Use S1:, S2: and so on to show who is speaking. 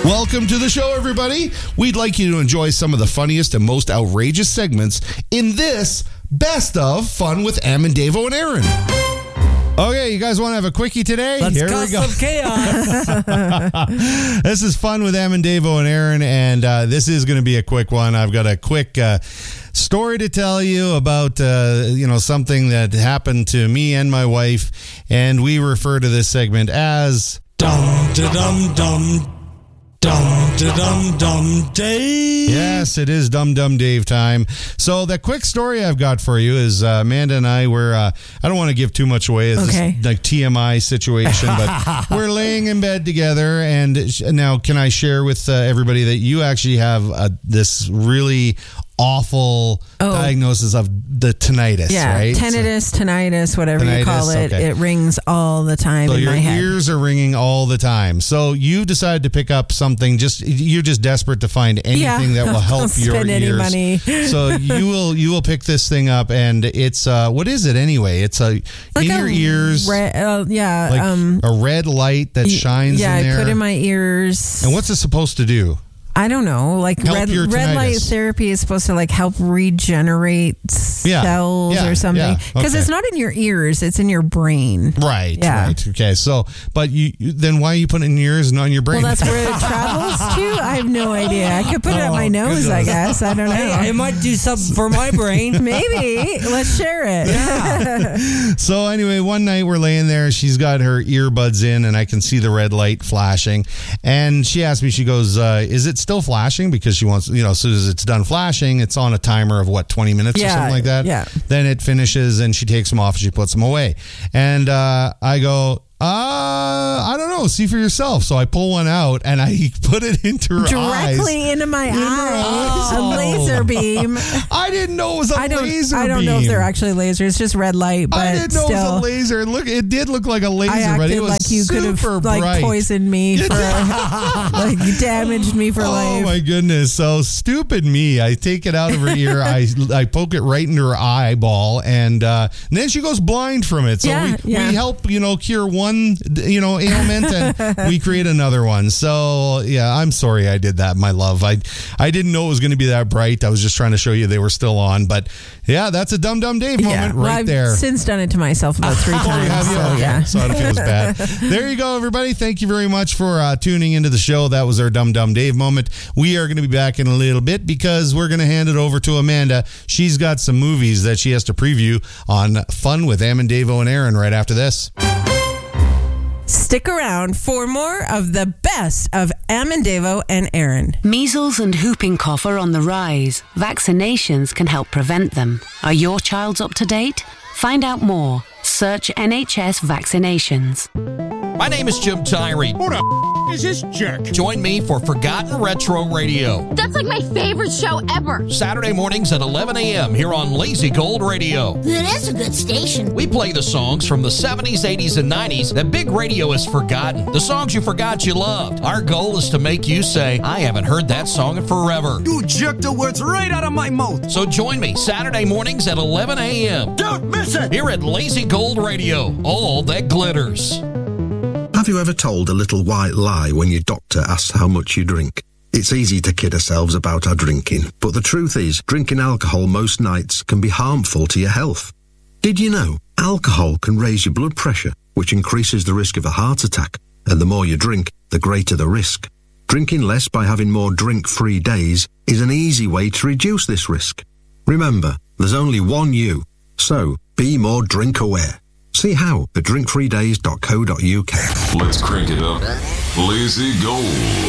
S1: Welcome to the show, everybody. We'd like you to enjoy some of the funniest and most outrageous segments in this Best of Fun with Am and Davo and Aaron. Okay, you guys want to have a quickie today?
S2: Let's
S1: Here
S2: cause
S1: we go.
S2: some chaos.
S1: This is Fun with Am and Davo and Aaron, and this is going to be a quick one. I've got a quick story to tell you about something that happened to me and my wife, and we refer to this segment as
S2: Dum da dum dum. Dum da dum dum Dave.
S1: Yes, it is Dum Dum Dave time. So the quick story I've got for you is Amanda and I were, I don't want to give too much away. It's
S3: Okay.
S1: like TMI situation, but we're laying in bed together. And now can I share with everybody that you actually have this really awful diagnosis of the tinnitus,
S3: Yeah,
S1: right?
S3: tinnitus, whatever you
S1: Tinnitus,
S3: call it.
S1: okay.
S3: It rings all the time
S1: So
S3: in
S1: your
S3: my head.
S1: ears are ringing all the time. So you decided to pick up something. You're just desperate to find anything that will help
S3: Don't
S1: your
S3: spend
S1: ears.
S3: any money.
S1: So you will pick this thing up, and it's what is it anyway? It's in your ears,
S3: like
S1: a red light that shines
S3: yeah,
S1: in there.
S3: I put in my ears.
S1: And what's it supposed to do?
S3: I don't know. Like
S1: Help
S3: red
S1: your
S3: light
S1: tinnitus.
S3: therapy is supposed to like help regenerate cells or something. Because it's not in your ears; it's in your brain.
S1: Right.
S3: Yeah.
S1: Right. Okay. So, but then why are you putting it in your ears and not in your brain?
S3: Well, that's where it travels to. I have no idea. I could put it up my nose. I guess I don't know.
S2: Hey, it might do something for my brain.
S3: Maybe. Let's share it.
S1: So anyway, one night we're laying there. She's got her earbuds in, and I can see the red light flashing. And she asked me, she goes, "Is it still flashing?" Because she wants, as soon as it's done flashing, it's on a timer of 20 minutes or something like that.
S3: Yeah.
S1: Then it finishes, and she takes them off and she puts them away. And I go, I don't know. See for yourself. So I pull one out and I put it into her eyes.
S3: Directly into my eyes. A laser beam.
S1: I didn't know it was a laser beam.
S3: I don't know if they're actually lasers. It's just red light, but
S1: I didn't know
S3: still,
S1: it was a laser. Look, it did look like a laser,
S3: I
S1: but it
S3: acted
S1: was
S3: like you could have
S1: super
S3: like
S1: bright.
S3: poisoned me for like you damaged me for
S1: Oh
S3: life.
S1: my goodness. So stupid me. I take it out of her ear. I poke it right into her eyeball, and then she goes blind from it. So we help, cure one, ailment, and we create another one. So yeah, I'm sorry I did that, my love. I didn't know it was going to be that bright. I was just trying to show you they were still on. But yeah, that's a Dum Dum Dave moment
S3: I've
S1: there.
S3: since done it to myself about 3 times.
S1: Have you?
S3: So,
S1: Okay.
S3: yeah.
S1: So I don't feel as bad. There you go, everybody. Thank you very much for tuning into the show. That was our Dum Dum Dave moment. We are going to be back in a little bit because we're going to hand it over to Amanda. She's got some movies that she has to preview on Fun with Am and Davo and Aaron right after this.
S3: Stick around for more of the best of Am and Davo and Aaron.
S4: Measles and whooping cough are on the rise. Vaccinations can help prevent them. Are your child's up to date? Find out more. Search NHS vaccinations.
S5: My name is Jim Tyree.
S6: Who the is this jerk?
S5: Join me for Forgotten Retro Radio.
S7: That's like my favorite show ever.
S5: Saturday mornings at 11 a.m. here on Lazy Gold Radio.
S7: It is a good station.
S5: We play the songs from the 70s, 80s, and 90s that big radio has forgotten. The songs you forgot you loved. Our goal is to make you say, I haven't heard that song in forever.
S6: You jerked the words right out of my mouth.
S5: So join me Saturday mornings at 11 a.m.
S6: Don't miss it.
S5: here at Lazy Gold Radio. All that glitters.
S8: Have you ever told a little white lie when your doctor asks how much you drink? It's easy to kid ourselves about our drinking, but the truth is, drinking alcohol most nights can be harmful to your health. Did you know? Alcohol can raise your blood pressure, which increases the risk of a heart attack, and the more you drink, the greater the risk. Drinking less by having more drink-free days is an easy way to reduce this risk. Remember, there's only one you, so be more drink-aware. See how at drinkfreedays.co.uk.
S9: Let's crank it up. Lazy Gold.